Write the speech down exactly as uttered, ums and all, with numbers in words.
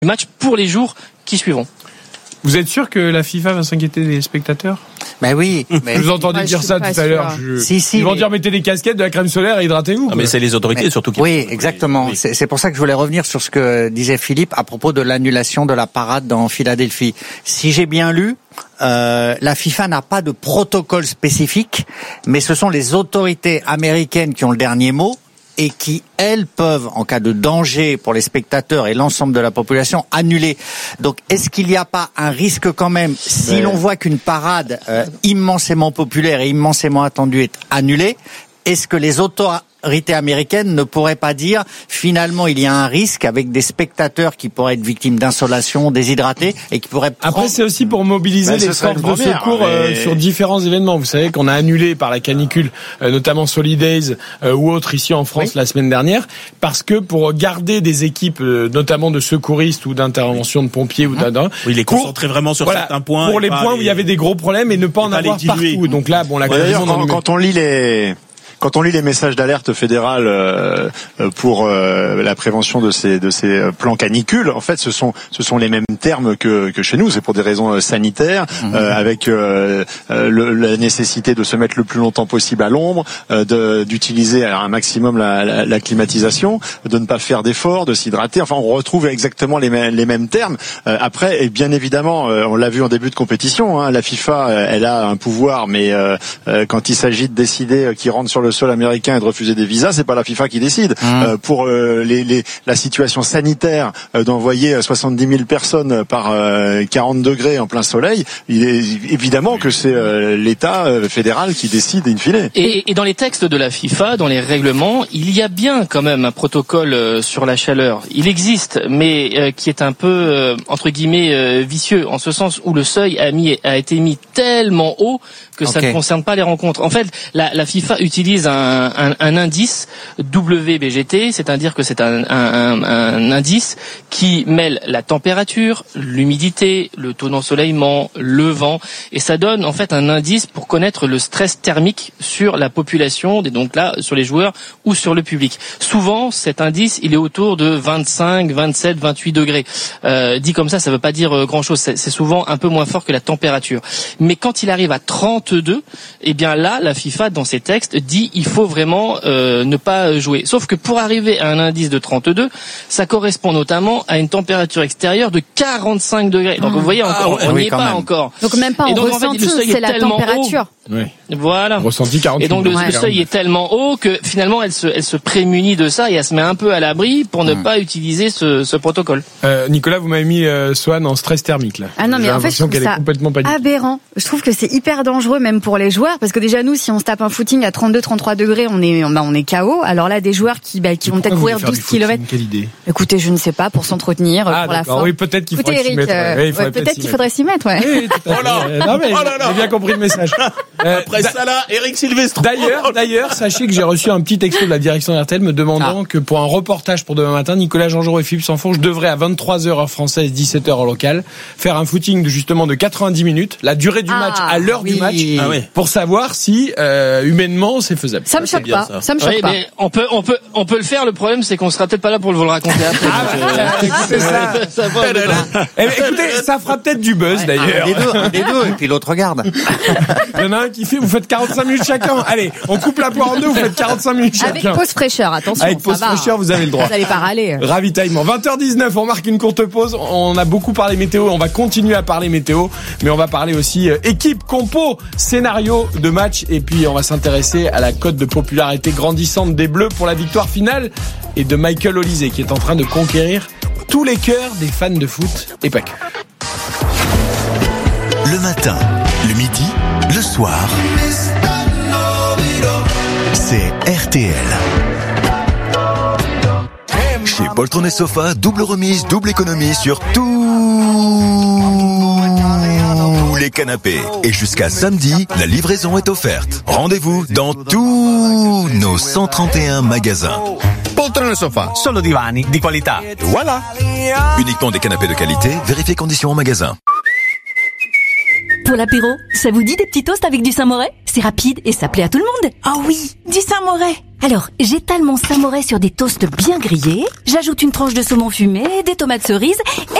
match pour les jours qui suivront. Vous êtes sûr que la FIFA va s'inquiéter des spectateurs ? Ben oui. Mais je vous entendais moi, dire ça tout à l'heure. Je... Si, si, Ils vont mais... dire mettez des casquettes, de la crème solaire et hydratez-vous. Ah, mais c'est les autorités mais, surtout qui... Oui, exactement. Oui. C'est, c'est pour ça que je voulais revenir sur ce que disait Philippe à propos de l'annulation de la parade dans Philadelphie. Si j'ai bien lu, euh, la FIFA n'a pas de protocole spécifique, mais ce sont les autorités américaines qui ont le dernier mot et qui, elles, peuvent, en cas de danger pour les spectateurs et l'ensemble de la population, annuler. Donc, est-ce qu'il n'y a pas un risque quand même, si Mais... l'on voit qu'une parade euh, immensément populaire et immensément attendue est annulée, est-ce que les autorités américaines ne pourraient pas dire, finalement, il y a un risque avec des spectateurs qui pourraient être victimes d'insolation, déshydratés, et qui pourraient... Après, prendre... c'est aussi pour mobiliser bah, les forces de secours euh, mais... sur différents événements. Vous savez qu'on a annulé par la canicule, euh, notamment Solidays euh, ou autres ici en France oui. la semaine dernière, parce que pour garder des équipes, euh, notamment de secouristes ou d'intervention de pompiers ou d'un... Oui, les concentrer vraiment sur voilà, certains points. Pour les points les... où il y avait des gros problèmes et ne pas et en pas avoir partout. Donc là, bon, la ouais, d'ailleurs, quand, quand on lit les... Quand on lit les messages d'alerte fédérale euh, pour euh, la prévention de ces de ces plans canicules, en fait, ce sont ce sont les mêmes termes que que chez nous. C'est pour des raisons sanitaires, mmh. euh, avec euh, le, la nécessité de se mettre le plus longtemps possible à l'ombre, euh, de, d'utiliser à un maximum la, la, la climatisation, de ne pas faire d'efforts, de s'hydrater. Enfin, on retrouve exactement les mêmes les mêmes termes. Euh, après, et bien évidemment, euh, on l'a vu en début de compétition, hein, la FIFA, euh, elle a un pouvoir, mais euh, euh, quand il s'agit de décider euh, qui rentre sur le sol américain et de refuser des visas, c'est pas la FIFA qui décide. Mmh. Euh, pour euh, les, les, la situation sanitaire euh, d'envoyer soixante-dix mille personnes par euh, quarante degrés en plein soleil, il est évidemment que c'est euh, l'État euh, fédéral qui décide in fine. Et, et dans les textes de la FIFA, dans les règlements, il y a bien quand même un protocole euh, sur la chaleur. Il existe, mais euh, qui est un peu euh, entre guillemets euh, vicieux, en ce sens où le seuil a, mis, a été mis tellement haut que okay. ça ne concerne pas les rencontres. En fait, la, la FIFA utilise un, un, un indice W B G T, c'est-à-dire que c'est un, un, un indice qui mêle la température, l'humidité, le taux d'ensoleillement, le vent, et ça donne en fait un indice pour connaître le stress thermique sur la population, et donc là sur les joueurs ou sur le public. Souvent, cet indice, il est autour de vingt-cinq, vingt-sept, vingt-huit degrés. Euh, dit comme ça, ça ne veut pas dire grand-chose. C'est, c'est souvent un peu moins fort que la température. Mais quand il arrive à trente-deux, eh bien là, la FIFA, dans ses textes, dit il faut vraiment euh, ne pas jouer. Sauf que pour arriver à un indice de trente-deux, ça correspond notamment à une température extérieure de quarante-cinq degrés. Donc vous voyez, encore, ah, on n'y oui, est pas même. encore. Donc même pas en donc, ressenti, en fait, c'est la température. Oui. Voilà. Ressenti quarante-huit. Et donc le, ouais. le seuil est tellement haut que finalement elle se, elle se prémunit de ça et elle se met un peu à l'abri pour ne mmh. pas utiliser ce, ce protocole. Euh, Nicolas, vous m'avez mis euh, Swan en stress thermique là. Ah non mais J'ai en fait je trouve qu'elle ça est complètement panique. aberrant. Je trouve que c'est hyper dangereux même pour les joueurs parce que déjà nous si on se tape un footing à trente-deux trente-trois degrés on est bah, on est K O. Alors là des joueurs qui bah, qui vont peut-être courir douze kilomètres. Quelle idée. Écoutez, je ne sais pas, pour s'entretenir, ah, pour d'accord. la forme. Oui, peut-être qu'il Écoutez, faudrait Eric, s'y mettre. Euh, ouais, il ouais, peut-être qu'il faudrait s'y mettre, ouais. Oui, tout à fait. Oh là non mais oh là là. j'ai bien compris le message. Euh, Après ça là, Eric Silvestro. D'ailleurs, d'ailleurs, sachez que j'ai reçu un petit texto de la direction d'R T L me demandant ah. que pour un reportage pour demain matin, Nicolas Jean-Jean et Philippe Sanfourche devraient à vingt-trois heures heure française, dix-sept heures heure locale, faire un footing de justement de quatre-vingt-dix minutes, la durée du ah, match à l'heure oui. du match, ah, oui. pour savoir si euh, humainement c'est faisable. Ça me choque pas. Ça. ça me choque oui, pas. Mais on peut, on peut, on peut le faire. Le problème, c'est qu'on sera peut-être pas là pour vous le raconter après. Ah, bah, écoutez ça. ça eh, écoutez, ça fera peut-être du buzz ouais, d'ailleurs. Un des deux, un des deux, et puis l'autre regarde. Il y en a un qui fait, vous faites quarante-cinq minutes chacun. Allez, on coupe la poire en deux, vous faites quarante-cinq minutes chacun. Avec pause fraîcheur, attention. Avec pause fraîcheur, vous avez le droit. Vous allez pas râler. Ravitaillement. vingt heures dix-neuf, on marque une courte pause. On a beaucoup parlé météo, on va continuer à parler météo, mais on va parler aussi euh, équipe, compo, scénario de match, et puis on va s'intéresser à la cote de popularité grandissante des Bleus pour la victoire finale et de Michael Olise qui est en train de conquérir tous les cœurs des fans de foot et pas que. Le matin, le midi, le soir, c'est R T L. Chez Poltron et Sofa, double remise, double économie sur tous les canapés. Et jusqu'à samedi, la livraison est offerte. Rendez-vous dans tous nos cent trente et un magasins. Poltron et Sofa, solo divani di qualità. Voilà. Uniquement des canapés de qualité, vérifiez conditions en magasin. Pour l'apéro, ça vous dit des petits toasts avec du Saint-Moré? C'est rapide et ça plaît à tout le monde. Oh oui, du Saint-Moré. Alors, j'étale mon Saint-Moré sur des toasts bien grillés, j'ajoute une tranche de saumon fumé, des tomates cerises